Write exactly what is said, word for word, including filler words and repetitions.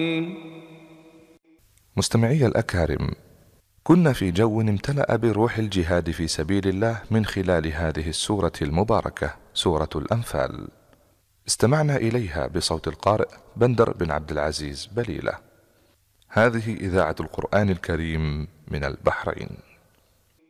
مستمعي الأكارم، كنا في جو امتلأ بروح الجهاد في سبيل الله من خلال هذه السورة المباركة، سورة الأنفال. استمعنا إليها بصوت القارئ بندر بن عبد العزيز بليلة. هذه إذاعة القرآن الكريم من البحرين.